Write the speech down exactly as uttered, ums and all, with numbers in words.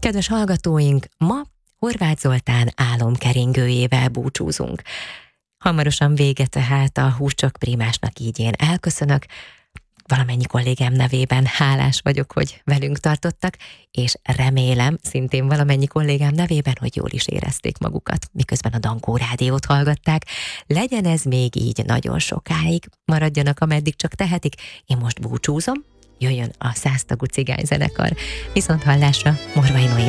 Kedves hallgatóink, ma Horváth Zoltán álomkeringőjével búcsúzunk. Hamarosan vége tehát a Húscsok Prímásnak, így én elköszönök. Valamennyi kollégám nevében hálás vagyok, hogy velünk tartottak, és remélem szintén valamennyi kollégám nevében, hogy jól is érezték magukat, miközben a Dankó Rádiót hallgatták. Legyen ez még így nagyon sokáig, maradjanak ameddig csak tehetik. Én most búcsúzom, jöjjön a száztagú cigányzenekar. Viszont hallásra, Morvai Noémi.